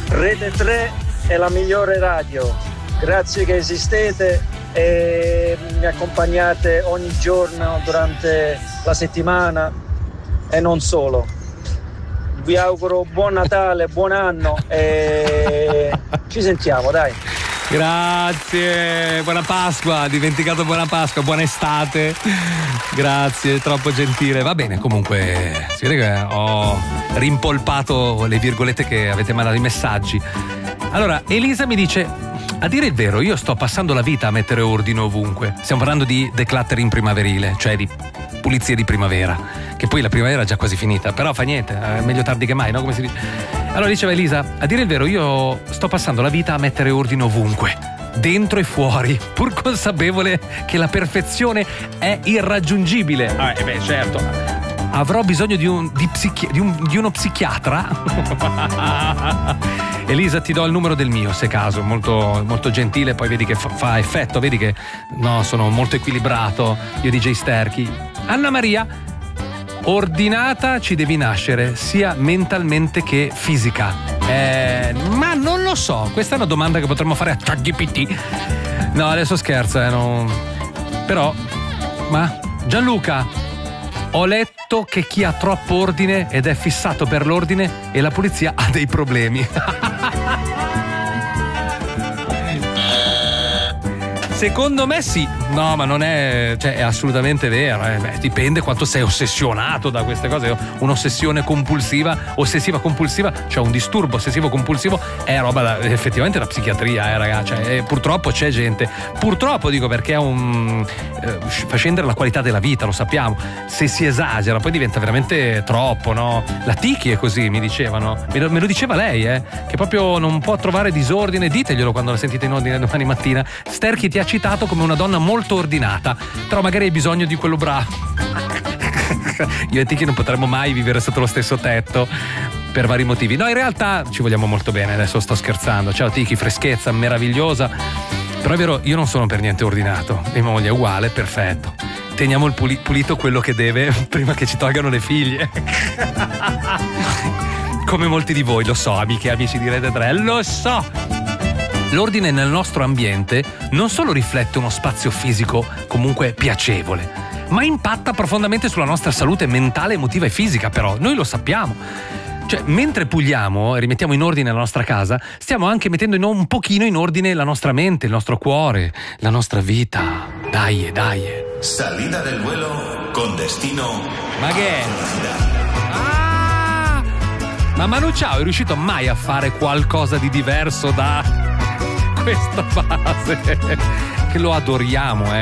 Rete 3 è la migliore radio, grazie che esistete e mi accompagnate ogni giorno durante la settimana e non solo. Vi auguro buon Natale, buon anno e ci sentiamo, dai. Grazie, buona Pasqua, dimenticato buona Pasqua, buona estate. Grazie, troppo gentile. Va bene, comunque si vede che ho rimpolpato le virgolette che avete mandato i messaggi. Allora, Elisa mi dice: a dire il vero, io sto passando la vita a mettere ordine ovunque. Stiamo parlando di decluttering primaverile, cioè di pulizie di primavera, che poi la primavera è già quasi finita, però fa niente, meglio tardi che mai, no? Come si dice? Allora diceva Elisa: a dire il vero, io sto passando la vita a mettere ordine ovunque, dentro e fuori, pur consapevole che la perfezione è irraggiungibile. Beh, certo. Avrò bisogno di uno psichiatra? Elisa, ti do il numero del mio, se caso, molto, molto gentile, poi vedi che fa effetto, vedi che no, sono molto equilibrato, io DJ Sterchi. Anna Maria: ordinata ci devi nascere, sia mentalmente che fisica. Ma non lo so, questa è una domanda che potremmo fare a ChatGPT. No, adesso scherzo, non... Però, ma Gianluca, ho letto che chi ha troppo ordine ed è fissato per l'ordine e la pulizia ha dei problemi. Secondo me sì. No, ma non è, cioè, è assolutamente vero. Dipende quanto sei ossessionato da queste cose. Un'ossessione compulsiva, ossessiva compulsiva, cioè un disturbo ossessivo compulsivo è roba da, effettivamente da psichiatria, ragazzi. Cioè, purtroppo c'è gente. Purtroppo dico, perché è fa scendere la qualità della vita, lo sappiamo. Se si esagera poi diventa veramente troppo, no? La Tiki è così, mi dicevano. Me lo diceva lei, che proprio non può trovare disordine. Diteglielo quando la sentite in ordine domani mattina. Sterchi ti ha citato come una donna molto ordinata, però magari hai bisogno di quello bravo. Io e Tiki non potremmo mai vivere sotto lo stesso tetto per vari motivi. No, in realtà ci vogliamo molto bene, adesso sto scherzando. Ciao Tiki, freschezza meravigliosa. Però è vero, io non sono per niente ordinato, mia moglie è uguale, perfetto. Teniamo il pulito quello che deve prima che ci tolgano le figlie. Come molti di voi, lo so, amiche e amici di Rete 3, lo so. L'ordine nel nostro ambiente non solo riflette uno spazio fisico comunque piacevole, ma impatta profondamente sulla nostra salute mentale, emotiva e fisica, però noi lo sappiamo. Cioè, mentre puliamo e rimettiamo in ordine la nostra casa, stiamo anche mettendo un pochino in ordine la nostra mente, il nostro cuore, la nostra vita. Dai. Salida del vuelo con destino. Ma che è? Ma Manu Chao è riuscito mai a fare qualcosa di diverso da questa base? Che lo adoriamo,